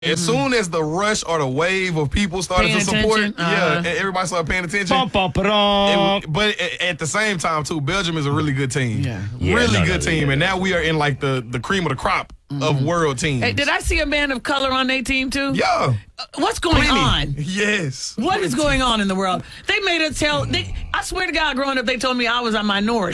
As soon as the rush or the wave of people started to support, everybody started paying attention. But at the same time, too, Belgium is a really good team. Really good team. And now we are in like the cream of the crop of world teams. Hey, did I see a man of color on their team, too? Yeah. What's going on? Yes. What is going on in the world? They made us tell. I swear to God, growing up, they told me I was a minority.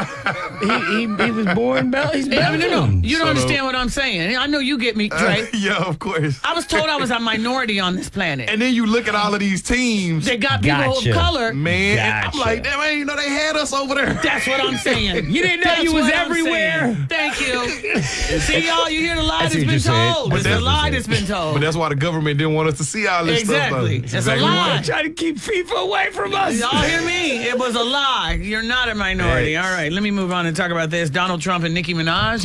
he was born Belgian. No. You don't understand what I'm saying. I know you get me, Trey. Yeah, of course. I was told I was a minority on this planet. And then you look at all of these teams. They got people of color. Man, and I'm like, damn, I didn't know they had us over there. That's what I'm saying. You didn't know you was everywhere. Thank you. See, y'all, you hear the lie that's been told. It's the lie that's been told. But that's why the government didn't want us to see all this stuff. Exactly. It's a lie. Trying to keep FIFA away from us. Y'all hear me? It was a lie. You're not a minority. All right, let me move on and talk about this. Donald Trump and Nicki Minaj.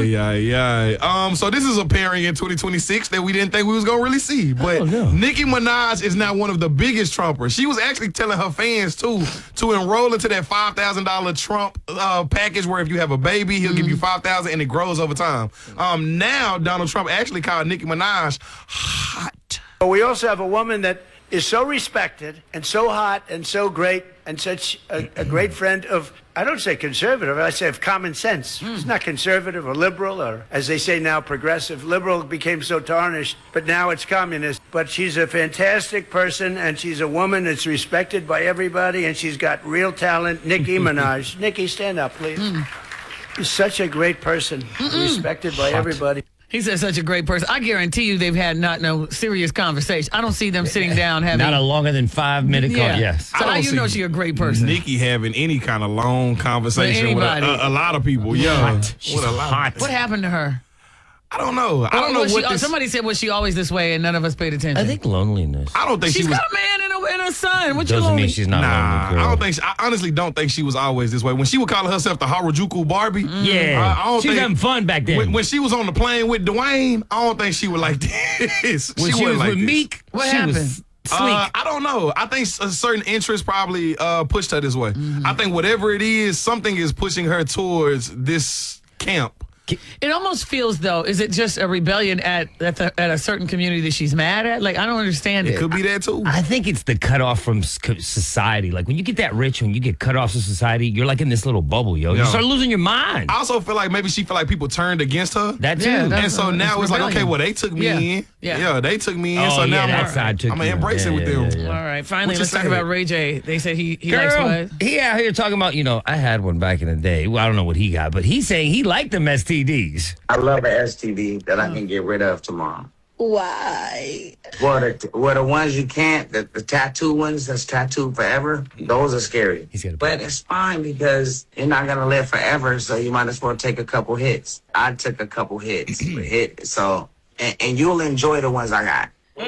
So this is a pairing in 2026 that we didn't think we was going to really see. But Nicki Minaj is now one of the biggest Trumpers. She was actually telling her fans, too, to enroll into that $5,000 Trump package where if you have a baby, he'll give you $5,000 and it grows over time. Now, Donald Trump actually called Nicki Minaj hot. We also have a woman that is so respected and so hot and so great and such a great friend of, I don't say conservative, I say of common sense. She's not conservative or liberal or, as they say now, progressive. Liberal became so tarnished, but now it's communist. But she's a fantastic person, and she's a woman that's respected by everybody, and she's got real talent. Nicki Minaj. Nicki, stand up, please. She's such a great person, respected by everybody. He said such a great person. I guarantee you they've had no serious conversation. I don't see them sitting down having... Not a longer than 5 minute call, yes. So how you know she's a great person? Nicki having any kind of long conversation with a lot of people. Yeah. She's hot. What happened to her? I don't know. I don't know what somebody said, was she always this way and none of us paid attention? I think loneliness. I don't think she's she was... got a man and a son. What doesn't mean she's not lonely, girl. I honestly don't think she was always this way. When she would call herself the Harajuku Barbie, she was having fun back then. When she was on the plane with Dwayne, I don't think she was like this. When she was with Meek, what happened? Sleek. I don't know. I think a certain interest probably pushed her this way. I think whatever it is, something is pushing her towards this camp. It almost feels, though, is it just a rebellion at a certain community that she's mad at? Like, I don't understand it. It could be that, too. I think it's the cutoff from society. Like, when you get that rich, when you get cut off from society, you're like in this little bubble, yo. You start losing your mind. I also feel like maybe she feel like people turned against her. That, too. And so now it's like, okay, well, they took me in. Yeah, they took me in. So now I'm going to embrace it with them. All right, finally, let's talk about Ray J. They said he likes what? He out here talking about, I had one back in the day. Well, I don't know what he got, but he's saying he liked them STDs. I love an STD that I can get rid of tomorrow. Why? Well, the ones you can't, the tattoo ones that's tattooed forever, those are scary. But it's fine because you're not going to live forever, so you might as well take a couple hits. I took a couple hits. And you'll enjoy the ones I got.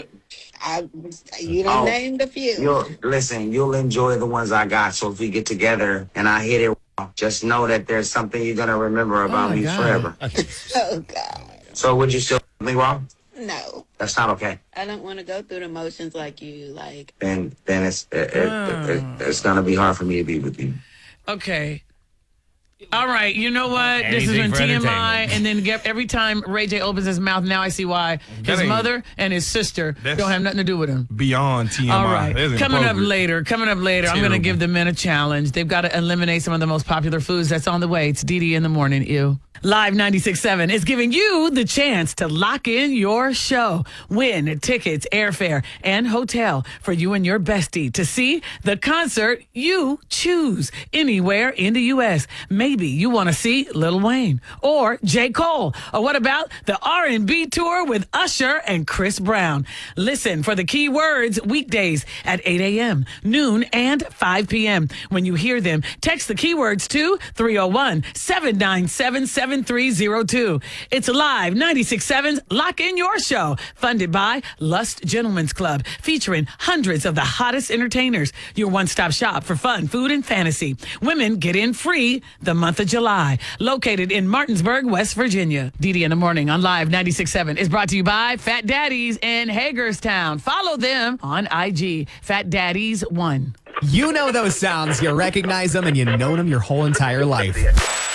You done named a few. You'll enjoy the ones I got, so if we get together and I hit it, just know that there's something you're going to remember about me forever. Oh, God. So would you still me wrong? No. That's not okay. I don't want to go through the motions like you, like. Then it's going to be hard for me to be with you. Okay. All right, you know what? This has been TMI, and then every time Ray J opens his mouth, now I see why his mother and his sister don't have nothing to do with him. Beyond TMI. All right, coming up later, I'm going to give the men a challenge. They've got to eliminate some of the most popular foods. That's on the way. It's DD in the morning, ew. Live 96.7 is giving you the chance to lock in your show. Win tickets, airfare, and hotel for you and your bestie to see the concert you choose anywhere in the U.S. Maybe you want to see Lil Wayne or J. Cole. Or what about the R&B tour with Usher and Chris Brown? Listen for the key words weekdays at 8 a.m., noon, and 5 p.m. When you hear them, text the keywords to 301-797-7302. It's Live 96.7's Lock In Your Show, funded by Lust Gentlemen's Club, featuring hundreds of the hottest entertainers. Your one-stop shop for fun, food, and fantasy. Women get in free the month of July. Located in Martinsburg, West Virginia. DD in the morning on Live 96.7 is brought to you by Fat Daddies in Hagerstown. Follow them on IG, Fat Daddies 1. You know those sounds, you recognize them, and you know them your whole entire life.